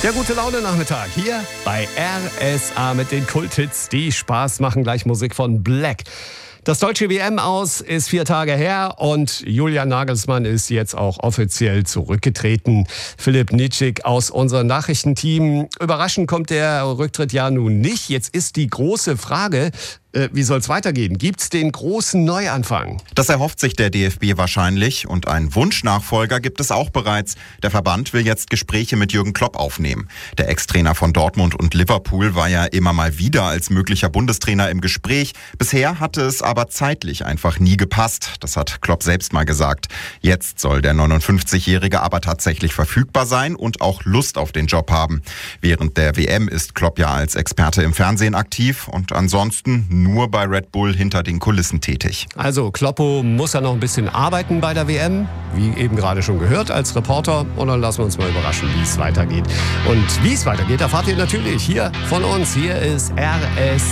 Der gute Laune-Nachmittag hier bei RSA mit den Kulthits, die Spaß machen. Gleich Musik von Black. Das deutsche WM-Aus ist 4 Tage her und Julian Nagelsmann ist jetzt auch offiziell zurückgetreten. Philipp Nitschik aus unserem Nachrichtenteam. Überraschend kommt der Rücktritt ja nun nicht. Jetzt ist die große Frage, wie soll es weitergehen? Gibt es den großen Neuanfang? Das erhofft sich der DFB wahrscheinlich und einen Wunschnachfolger gibt es auch bereits. Der Verband will jetzt Gespräche mit Jürgen Klopp aufnehmen. Der Ex-Trainer von Dortmund und Liverpool war ja immer mal wieder als möglicher Bundestrainer im Gespräch. Bisher hatte es aber zeitlich einfach nie gepasst. Das hat Klopp selbst mal gesagt. Jetzt soll der 59-Jährige aber tatsächlich verfügbar sein und auch Lust auf den Job haben. Während der WM ist Klopp ja als Experte im Fernsehen aktiv und ansonsten nur bei Red Bull hinter den Kulissen tätig. Also Kloppo muss ja noch ein bisschen arbeiten bei der WM, wie eben gerade schon gehört, als Reporter. Und dann lassen wir uns mal überraschen, wie es weitergeht. Und wie es weitergeht, erfahrt ihr natürlich hier von uns. Hier ist RS